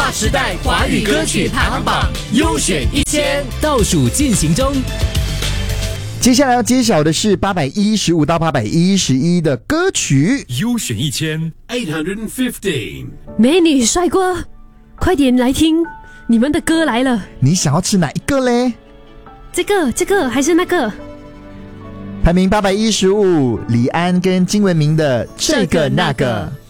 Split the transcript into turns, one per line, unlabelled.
划时代华语歌曲排行榜优选1000倒数进行中。
接下来要揭晓的是815到811的歌曲
优选
815。
美女帅哥，快点来听，你们的歌来了。
你想要吃哪一个嘞？
这个还是那个？
排名815，李安跟金文明的这个那个。